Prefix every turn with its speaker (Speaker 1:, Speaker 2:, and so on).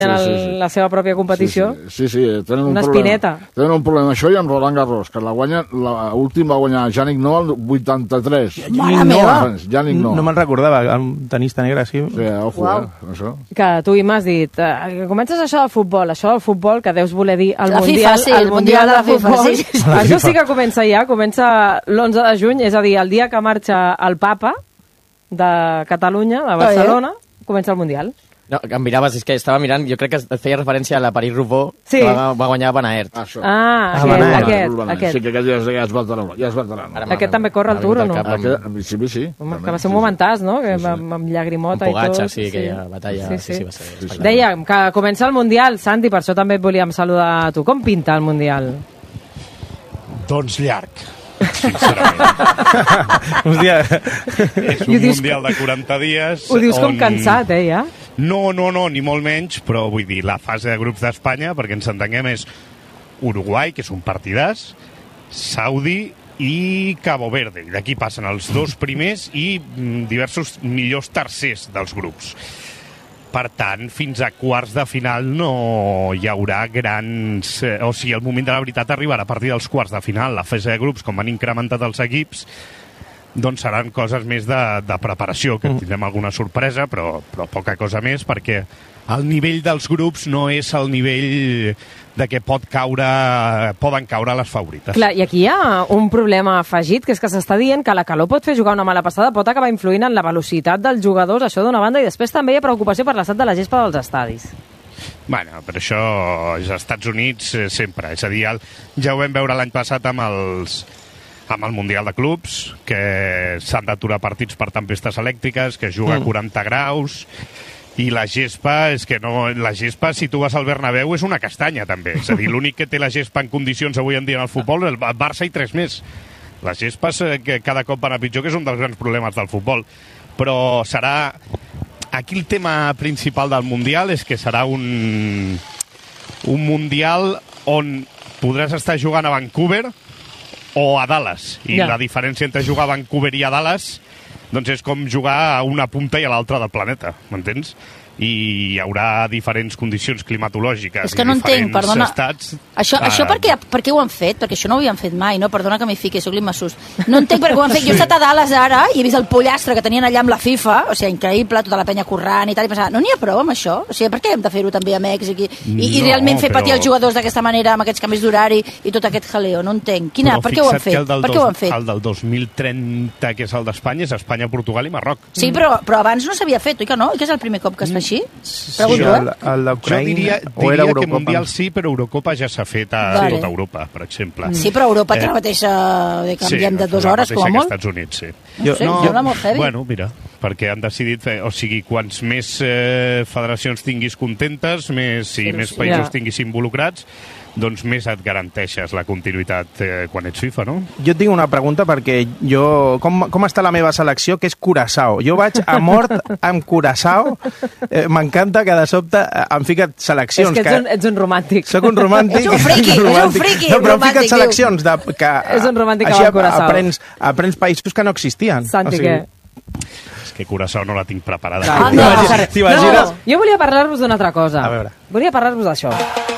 Speaker 1: la seva pròpia competició.
Speaker 2: Sí, tenen
Speaker 1: una espineta.
Speaker 2: Tenen un problema, això i amb Roland Garros, que l'última va guanyar Yannick Noah el 83.
Speaker 3: Mare meva!
Speaker 2: Yannick Noah.
Speaker 4: No me'n recordava, el tenista negre, sí.
Speaker 2: Sí, ojo, això.
Speaker 1: Que tu i m'has dit, comences això del futbol, que deus voler dir el Mundial,
Speaker 3: FIFA, el Mundial de la
Speaker 1: futbol.
Speaker 3: FIFA.
Speaker 1: Això sí que comença ja, comença l'11 de juny, és a dir, el dia que marxa el papa de Catalunya, de Barcelona, comença el Mundial.
Speaker 5: No, em miraves, és que estava mirant, jo crec que et feia referència a la París-Roubaix, que va guanyar Van Aert.
Speaker 2: Això.
Speaker 1: Aquest.
Speaker 2: Sí, que aquest ja és veterano.
Speaker 1: Aquest també corre el Tour, o no?
Speaker 2: Sí.
Speaker 1: Home, que va ser un momentàs, no? Amb llagrimota i tot.
Speaker 5: Pogacar, sí, aquella batalla. Sí, va ser.
Speaker 1: Dèiem que comença el Mundial, Santi, per això també et volíem saludar a tu. Com pinta el Mundial?
Speaker 6: Doncs llarg, sincerament. És un Mundial de 40 dies.
Speaker 1: Ho dius com cansat, ja?
Speaker 6: No, ni molt menys, però vull dir, la fase de grups d'Espanya, perquè ens entenguem, és Uruguai, que és un partidàs, Saudi i Cabo Verde. I d'aquí passen els dos primers i diversos millors tercers dels grups. Per tant, fins a quarts de final no hi haurà grans... O sigui, el moment de la veritat arribarà a partir dels quarts de final. La fase de grups, com han incrementat els equips, doncs seran coses més de preparació, que tindrem alguna sorpresa, però poca cosa més, perquè el nivell dels grups no és el nivell de què poden caure les favorites.
Speaker 1: Clar, i aquí hi ha un problema afegit, que és que s'està dient que la calor pot fer jugar una mala passada, pot acabar influint en la velocitat dels jugadors, això d'una banda, i després també hi ha preocupació per l'estat de la gespa dels estadis.
Speaker 6: Bueno, però això als Estats Units sempre, és a dir, ja ho vam veure l'any passat amb el Mundial de Clubs, que s'han d'aturar partits per tempestes elèctriques, que es juga a 40 graus, i la gespa, és que no... La gespa, si tu vas al Bernabéu, és una castanya, també. És a dir, l'únic que té la gespa en condicions avui en dia en el futbol és el Barça i 3 més. Les gespes, que cada cop van a pitjor, que és un dels grans problemes del futbol. Però serà... Aquí el tema principal del Mundial és que serà un Mundial on podràs estar jugant a Vancouver o a Dallas. I la diferència entre jugar a Vancouver i a Dallas doncs és com jugar a una punta i a l'altra del planeta, m'entens? I hi haurà diferents condicions climatològiques.
Speaker 3: És que no entenc, perdona.
Speaker 6: Estats.
Speaker 3: Això per què ho han fet? Perquè això no ho havien fet mai, no? Perdona que m'hi fiqui, soc l'immassús. No entenc per què ho han fet. Jo he estat a Dallas ara i he vist el pollastre que tenien allà amb la FIFA, o sigui, increïble, tota la penya corrent i tal, i pensava, no n'hi ha prou amb això? O sigui, per què hem de fer-ho també a Mèxic i realment fer patir els jugadors d'aquesta manera, amb aquests canvis d'horari i tot aquest jaleo? No entenc. Per què ho han fet? Per què ho han fet?
Speaker 6: El del 2030, que és el d'Espanya, és Espanya, Portugal i Marroc.
Speaker 3: Sí, però abans no s'havia fet, oi que no? I que és el primer cop que es fa així? Pregunto,
Speaker 6: jo diria que Mundial sí, però Eurocopa ja s'ha fet a tota Europa, per exemple.
Speaker 3: Sí, però Europa té la mateixa... canviem de 2 hores, com a molt.
Speaker 6: Sí, als Estats Units, sí.
Speaker 3: No sé, sembla molt heavy.
Speaker 6: Bueno, mira, perquè han decidit fer... O sigui, quants més federacions tinguis contentes, més països tinguis involucrats, doncs més et garanteixes la continuïtat quan ets FIFA, no?
Speaker 4: Jo et tinc una pregunta perquè com està la meva selecció, que és Curaçao. Jo vaig a mort amb Curaçao. M'encanta que de sobte em ficat seleccions.
Speaker 1: És que ets un romàntic.
Speaker 4: Soc un romàntic.
Speaker 3: És un friqui.
Speaker 4: No, però em ficat seleccions que
Speaker 1: és un romàntic que va a Curaçao.
Speaker 4: Aprens països que no existien.
Speaker 1: Santi, què?
Speaker 6: És que Curaçao no la tinc preparada.
Speaker 1: No, jo volia parlar-vos d'una altra cosa.
Speaker 4: A veure.
Speaker 1: Volia parlar-vos d'això.